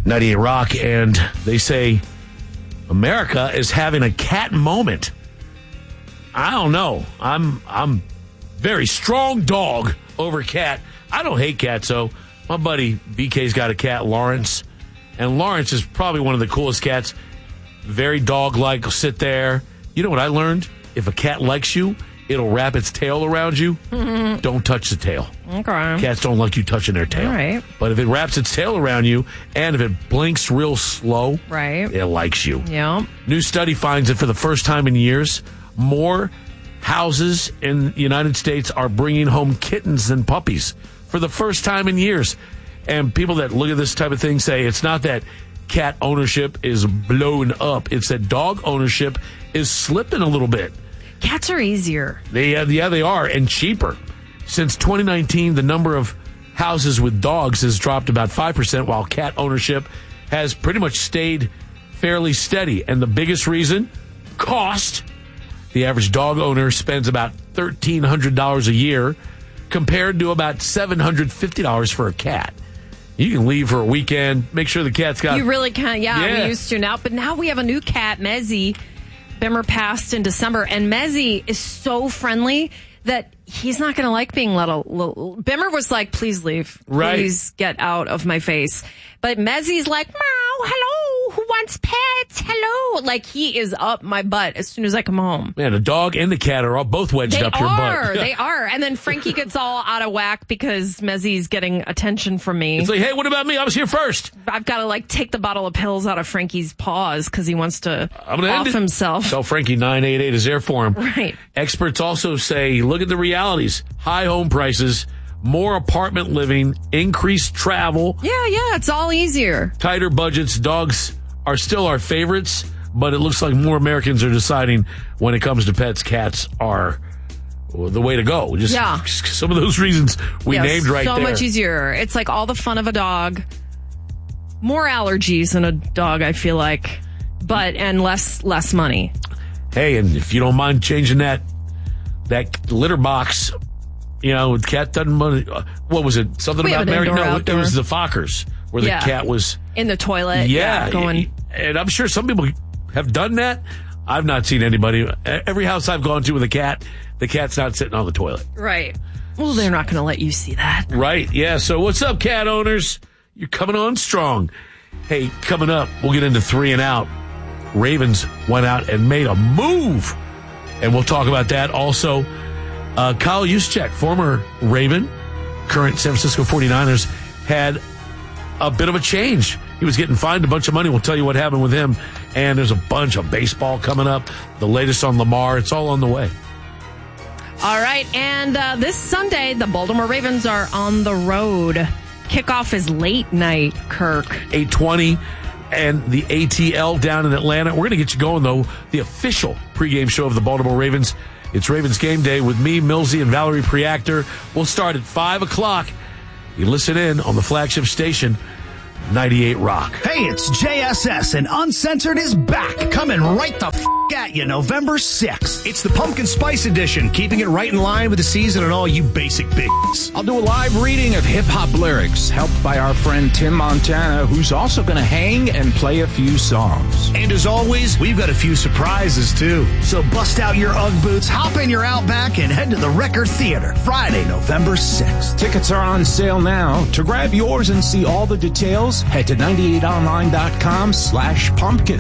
98 Rock, and they say America is having a cat moment. I don't know. I'm very strong dog over cat. I don't hate cats, though. My buddy BK's got a cat, Lawrence, and Lawrence is probably one of the coolest cats. Very dog-like. Will sit there. You know what I learned? If a cat likes you, it'll wrap its tail around you. Mm-hmm. Don't touch the tail. Okay. Cats don't like you touching their tail. All right. But if it wraps its tail around you and if it blinks real slow, right, it likes you. Yeah. New study finds that for the first time in years, more houses in the United States are bringing home kittens than puppies for the first time in years. And people that look at this type of thing say it's not that cat ownership is blown up. It's that dog ownership is slipping a little bit. Cats are easier. They are, and cheaper. Since 2019, the number of houses with dogs has dropped about 5%, while cat ownership has pretty much stayed fairly steady. And the biggest reason? Cost. The average dog owner spends about $1,300 a year compared to about $750 for a cat. You can leave for a weekend, make sure the cat's got... You really can, yeah. We used to now. But now we have a new cat, Mezzy. Bimmer passed in December, and Mezzy is so friendly that he's not going to like being little. Bimmer was like, please leave. Right. Please get out of my face. But Mezzy's like, meow, hello, who wants pets? Hello. Like, he is up my butt as soon as I come home. Man, the dog and the cat are all both wedged up your butt. They are. And then Frankie gets all out of whack because Mezzy's getting attention from me. It's like, hey, what about me? I was here first. I've got to, like, take the bottle of pills out of Frankie's paws because he wants to off himself. Tell Frankie 988 is there for him. Right. Experts also say, look at the realities. High home prices, more apartment living, increased travel. Yeah, it's all easier. Tighter budgets. Dogs are still our favorites, but it looks like more Americans are deciding when it comes to pets, cats are the way to go. Just some of those reasons we named right there. So much easier. It's like all the fun of a dog. More allergies than a dog, I feel like, and less money. Hey, and if you don't mind changing that litter box, cat doesn't want to, what was it? Something about Mary? No, outdoor. It was the Fockers where the cat was in the toilet. Yeah, going. And I'm sure some people have done that. I've not seen anybody. Every house I've gone to with a cat, the cat's not sitting on the toilet. Right. Well, they're not going to let you see that. Right. Yeah. So what's up, cat owners? You're coming on strong. Hey, coming up, we'll get into 3 and Out. Ravens went out and made a move. And we'll talk about that. Also, Kyle Juszczyk, former Raven, current San Francisco 49ers, had a bit of a change. He was getting fined a bunch of money. We'll tell you what happened with him. And there's a bunch of baseball coming up. The latest on Lamar. It's all on the way. All right. And this Sunday, the Baltimore Ravens are on the road. Kickoff is late night, Kirk. 8:20. And the ATL down in Atlanta. We're going to get you going, though. The official pregame show of the Baltimore Ravens. It's Ravens Game Day with me, Millsy, and Valerie Preactor. We'll start at 5 o'clock. You listen in on the flagship station, 98 Rock. Hey, it's JSS, and Uncensored is back, coming right the at you November 6th. It's the Pumpkin Spice Edition, keeping it right in line with the season and all you basic bitches. I'll do a live reading of hip-hop lyrics, helped by our friend Tim Montana, who's also going to hang and play a few songs. And as always, we've got a few surprises, too. So bust out your Ugg boots, hop in your Outback, and head to the Record Theater, Friday, November 6th. Tickets are on sale now. To grab yours and see all the details, head to 98online.com/pumpkin.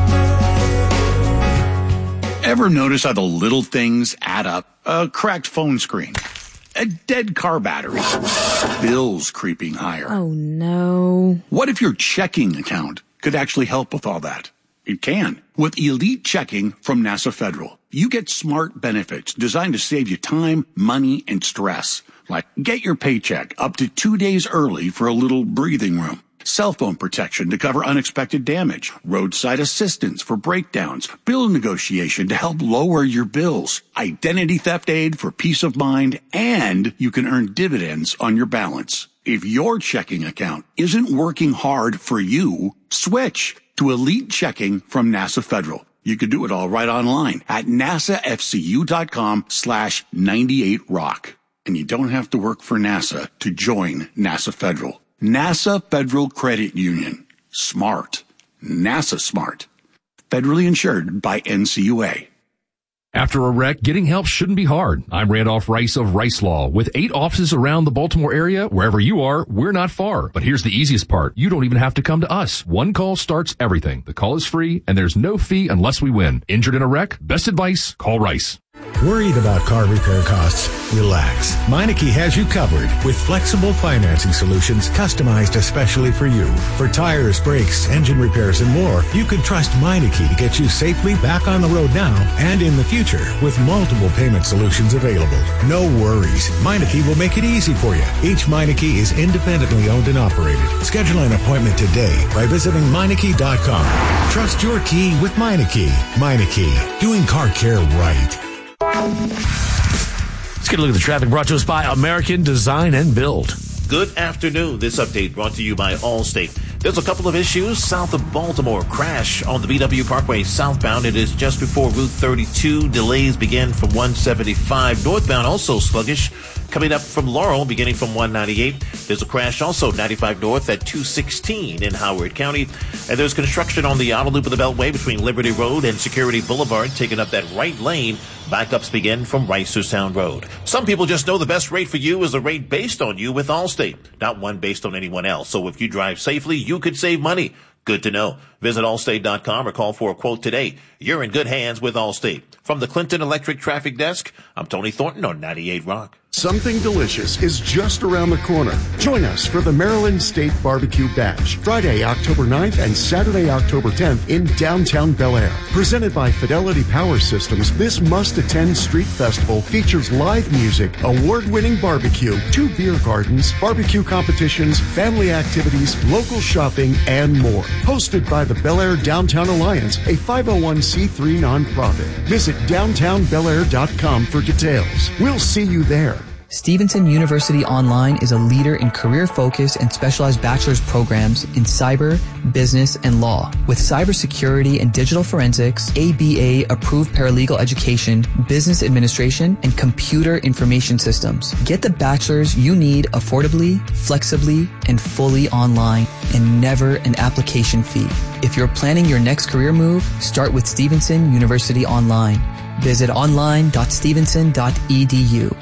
Ever notice how the little things add up? A cracked phone screen, a dead car battery, bills creeping higher. Oh, no. What if your checking account could actually help with all that? It can. With Elite Checking from NASA Federal, you get smart benefits designed to save you time, money, and stress. Like get your paycheck up to 2 days early for a little breathing room. Cell phone protection to cover unexpected damage, roadside assistance for breakdowns, bill negotiation to help lower your bills, identity theft aid for peace of mind, and you can earn dividends on your balance. If your checking account isn't working hard for you, switch to Elite Checking from NASA Federal. You can do it all right online at nasafcu.com/98rock. And you don't have to work for NASA to join NASA Federal. NASA Federal Credit Union. smart. NASA smart. Federally insured by NCUA. After a wreck, getting help shouldn't be hard. I'm Randolph Rice of Rice Law. With 8 offices around the Baltimore area, wherever you are, we're not far. But here's the easiest part. You don't even have to come to us. One call starts everything. The call is free, and there's no fee unless we win. Injured in a wreck? Best advice, call Rice. Worried about car repair costs? Relax. Meineke has you covered with flexible financing solutions customized especially for you. For tires, brakes, engine repairs, and more, you can trust Meineke to get you safely back on the road now and in the future with multiple payment solutions available. No worries. Meineke will make it easy for you. Each Meineke is independently owned and operated. Schedule an appointment today by visiting Meineke.com. Trust your key with Meineke. Meineke, doing car care right. Let's get a look at the traffic brought to us by American Design and Build. Good afternoon. This update brought to you by Allstate. There's a couple of issues south of Baltimore. Crash on the BW Parkway southbound. It is just before Route 32. Delays begin from 175. Northbound also sluggish. Coming up from Laurel, beginning from 198. There's a crash also 95 north at 216 in Howard County. And there's construction on the outer loop of the Beltway between Liberty Road and Security Boulevard, taking up that right lane. Backups begin from Reisterstown Road. Some people just know the best rate for you is a rate based on you with Allstate, not one based on anyone else. So if you drive safely, you could save money. Good to know. Visit Allstate.com or call for a quote today. You're in good hands with Allstate. From the Clinton Electric Traffic Desk, I'm Tony Thornton on 98 Rock. Something delicious is just around the corner. Join us for the Maryland State Barbecue Bash, Friday, October 9th and Saturday, October 10th in downtown Bel Air. Presented by Fidelity Power Systems, this must-attend street festival features live music, award-winning barbecue, 2 beer gardens, barbecue competitions, family activities, local shopping, and more. Hosted by the Bel Air Downtown Alliance, a 501c3 nonprofit. Visit downtownbelair.com for details. We'll see you there. Stevenson University Online is a leader in career-focused and specialized bachelor's programs in cyber, business, and law. With cybersecurity and digital forensics, ABA-approved paralegal education, business administration, and computer information systems. Get the bachelor's you need affordably, flexibly, and fully online, and never an application fee. If you're planning your next career move, start with Stevenson University Online. Visit online.stevenson.edu.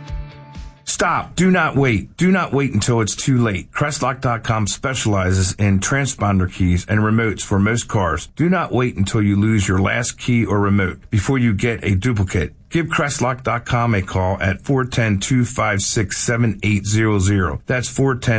Stop. Do not wait. Do not wait until it's too late. Crestlock.com specializes in transponder keys and remotes for most cars. Do not wait until you lose your last key or remote before you get a duplicate. Give Crestlock.com a call at 410-256-7800. That's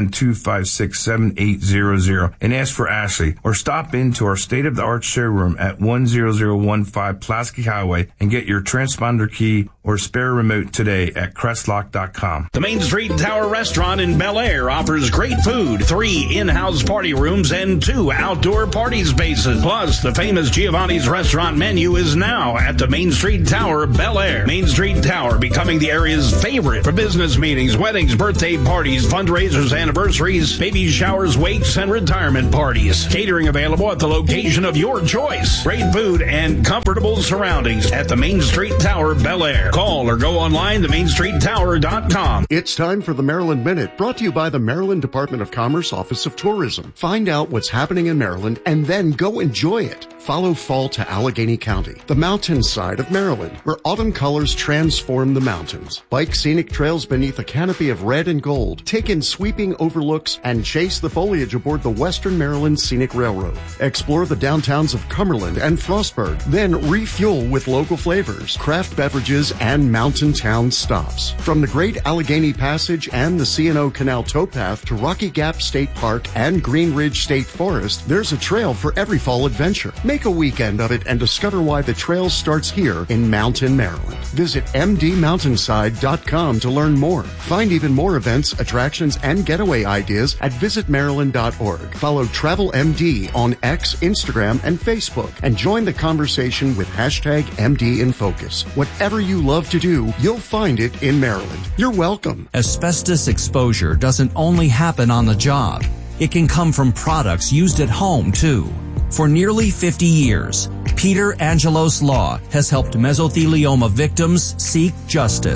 410-256-7800 and ask for Ashley, or stop into our state-of-the-art showroom at 10015 Pulaski Highway and get your transponder key or spare remote today at Crestlock.com. The Main Street Tower Restaurant in Bel Air offers great food, 3 in-house party rooms, and 2 outdoor party spaces. Plus, the famous Giovanni's restaurant menu is now at the Main Street Tower, Bel Air. Main Street Tower becoming the area's favorite for business meetings, weddings, birthday parties, fundraisers, anniversaries, baby showers, wakes, and retirement parties. Catering available at the location of your choice. Great food and comfortable surroundings at the Main Street Tower, Bel Air. Call or go online to mainstreettower.com. It's time for the Maryland Minute, brought to you by the Maryland Department of Commerce Office of Tourism. Find out what's happening in Maryland and then go enjoy it. Follow fall to Allegheny County, the mountainside of Maryland, where autumn colors transform the mountains. Bike scenic trails beneath a canopy of red and gold. Take in sweeping overlooks and chase the foliage aboard the Western Maryland Scenic Railroad. Explore the downtowns of Cumberland and Frostburg, then refuel with local flavors, craft beverages, and mountain town stops. From the Great Allegheny Passage and the C&O Canal Towpath to Rocky Gap State Park and Green Ridge State Forest, there's a trail for every fall adventure. Make a weekend of it and discover why the trail starts here in Mountain, Maryland. Visit mdmountainside.com to learn more. Find even more events, attractions, and getaway ideas at visitmaryland.org. Follow TravelMD on X, Instagram, and Facebook, and join the conversation with hashtag MDInFocus. Whatever you love to do, you'll find it in Maryland. You're welcome. Asbestos exposure doesn't only happen on the job. It can come from products used at home, too. For nearly 50 years, Peter Angelos Law has helped mesothelioma victims seek justice.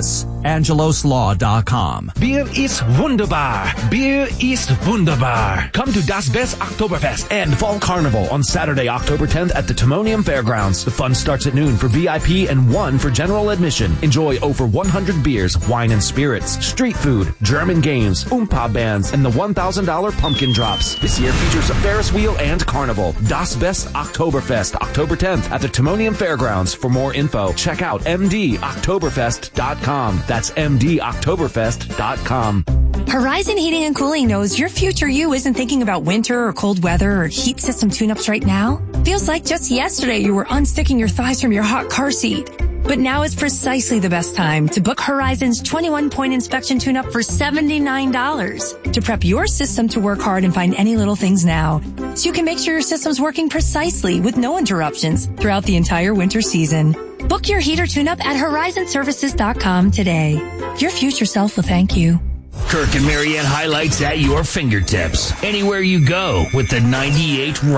angeloslaw.com. Beer ist wunderbar. Beer ist wunderbar. Come to Das Best Oktoberfest and Fall Carnival on Saturday, October 10th at the Timonium Fairgrounds. The fun starts at noon for VIP and 1 for general admission. Enjoy over 100 beers, wine and spirits, street food, German games, Oompa bands, and the $1,000 pumpkin drops. This year features a Ferris wheel and carnival. Das Best Oktoberfest, October 10th at the Timonium Fairgrounds. For more info, check out mdoktoberfest.com. That's mdoktoberfest.com. Horizon Heating and Cooling knows your future you isn't thinking about winter or cold weather or heat system tune-ups right now. Feels like just yesterday you were unsticking your thighs from your hot car seat. But now is precisely the best time to book Horizon's 21-point inspection tune-up for $79 to prep your system to work hard and find any little things now, so you can make sure your system's working precisely with no interruptions throughout the entire winter season. Book your heater tune-up at horizonservices.com today. Your future self will thank you. Kirk and Marianne highlights at your fingertips. Anywhere you go with the 98